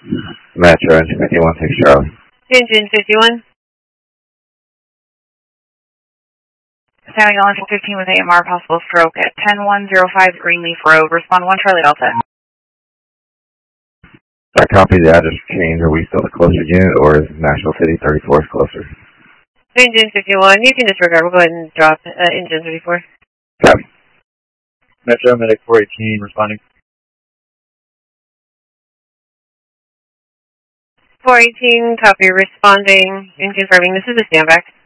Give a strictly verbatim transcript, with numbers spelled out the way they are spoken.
Metro, engine fifty-one, six Charlie. Engine fifty-one. Sounding on fifteen with A M R, possible stroke at ten one zero five Greenleaf Road. Respond one Charlie Delta. I copy the address change. Are we still the closer unit, or is National City thirty-four closer? Engine fifty-one, you can disregard. We'll go ahead and drop uh, engine thirty-four. Copy. Metro, Medic four eighteen, responding. four eighteen, copy, responding. Engine firming, this is a standback.